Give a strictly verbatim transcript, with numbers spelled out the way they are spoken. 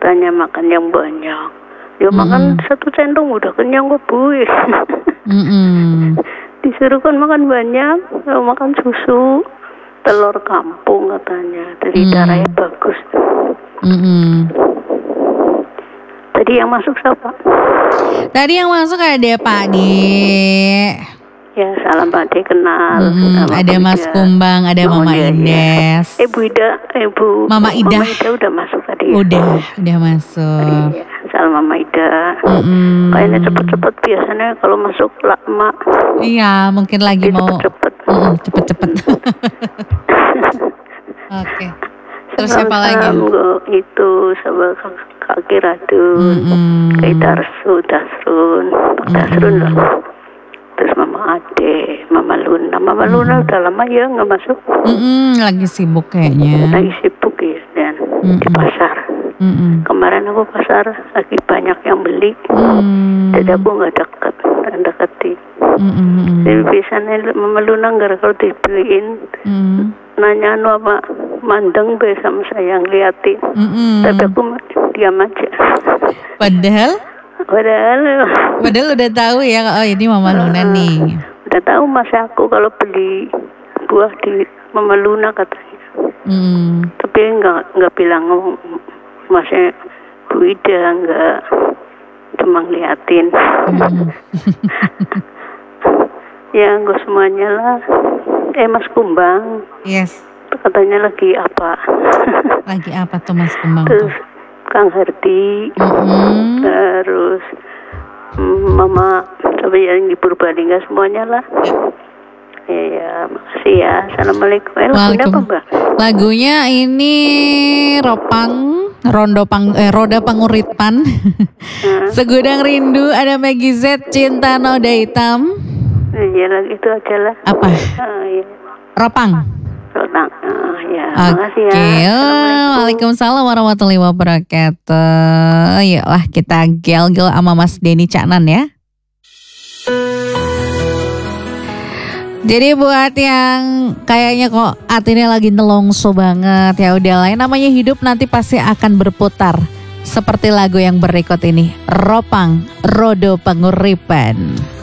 Katanya makan yang banyak. Ya Mm-mm. makan satu centong udah kenyang kok Bu. Mm-mm. Disuruh kan makan banyak, makan susu, telur kampung katanya, dari Mm. darahnya bagus. Mm-mm. Tadi yang masuk siapa? Tadi yang masuk ada Pak De. Ya salam Pak De, kenal. Mm-mm. Sama Ada Bu Mas Ida. Kumbang, ada Oh, Mama iya, iya. Indes. Eh Bu Ida, eh Bu Mama Ida. Mama Ida udah masuk tadi ya? Udah, udah masuk. Iya, salam Mama Ida. Mm-mm. Kayaknya cepet-cepet biasanya kalau masuk lama. Iya, mungkin lagi Dia mau cepet-cepet. Mm-mm, cepet-cepet. Oke. Terus siapa lagi? Salam itu sama Kak- Kak Kiradun, Mm-mm. Kak Darsu, Dasrun, Pak Dasrun Mm-mm. loh. Terus Mama Ade, Mama Luna, Mama Luna udah lama ya nggak masuk. Mm-mm, lagi sibuk kayaknya. Lagi sibuk ya dan Mm-mm. di pasar. Mm-mm. Kemarin aku pasar lagi banyak yang beli. Mm. Jadi aku nggak deket, nggak deketin. Mm-mm. Jadi biasanya Mama Luna nggak kalau dibeliin, Mm. nanya anu apa mandeng be sama saya ngeliatin. Mm-mm. Tapi aku diam aja. Padahal, Padahal padahal udah tahu ya, oh ini Mama Luna nih. udah tahu mas aku kalau beli buah di Mama Luna katanya. Mm. Tapi nggak nggak bilang masnya Bu Ida, nggak, cuma ngeliatin. Mm. Ya nggak semuanya lah. Eh Mas Kumbang Yes. katanya lagi apa? Lagi apa tuh Mas Kumbang Terus tuh? Kang Hardi, Mm-mm. terus mm, Mama, tapi yang di Purbalingga semuanya lah. Ya, ya, makasih ya. Assalamualaikum. Eh, lagunya apa Mbak? Lagunya ini Ropang, Rondo Pang, eh, Roda Panguripan. Hmm. Segudang Rindu, ada Maggie Z, Cinta Noda Hitam. Iya lagi itu aja lah. Apa? Ah, ya. Ropang. Rotang. Ah, ya, Oke, makasih ya. Assalamualaikum. Waalaikumsalam warahmatullahi wabarakatuh. Yuklah kita gel-gel sama Mas Denny Caknan ya. Jadi buat yang kayaknya kok hatinya lagi nelongso banget, ya udahlah, yang namanya hidup nanti pasti akan berputar. Seperti lagu yang berikut ini, Ropang, Rodo Panguripan.